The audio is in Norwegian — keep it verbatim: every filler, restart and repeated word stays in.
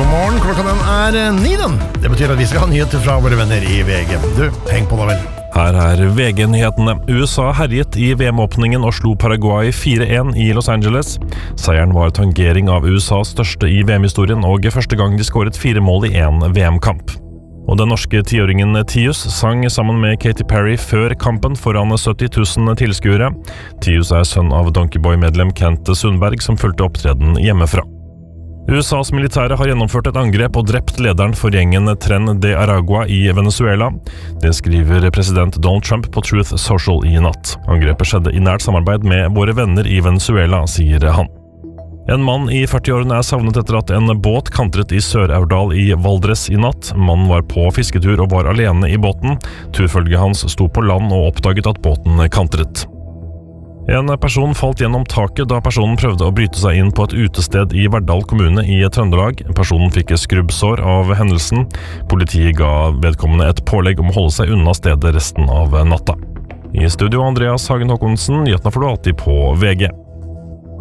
God morgen, klokka den er ni den. Det betyr at vi skal ha nyheter fra våre venner i V G. Du, heng på da vel. Her er V G-nyhetene. U S A herjet i V M-åpningen og slo Paraguay fire en i Los Angeles. Seieren var tangering av U S A's største i V M-historien, og første gang de skåret fire mål i en V M-kamp. Og den norske tiåringen Tius sang sammen med Katy Perry før kampen foran sytti tusen tilskuere. Tius er sønn av Donkeyboy-medlem Kent Sundberg, som fulgte opptreden hjemmefra. U S A's militære har gjennomført et angrep og drept lederen for gjengen Tren de Aragua i Venezuela. Det skriver president Donald Trump på Truth Social i natt. Angrepet skjedde i nært samarbeid med våre venner i Venezuela, sier han. En mann i førti-årene er savnet etter at en båt kantret i Sør-Aurdal i Valdres i natt. Mannen var på fisketur og var alene i båten. Turfølget hans sto på land og oppdaget at båten kantret. En person falt gjennom taket da personen prøvde å bryte seg inn på et utested i Verdal kommune i Trøndelag. Personen fikk skrubbsår av hendelsen. Politiet ga vedkommende et pålegg om å holde seg unna stedet resten av natta. I studio Andreas Hagen Håkonsen, nyhetene får du alltid på V G.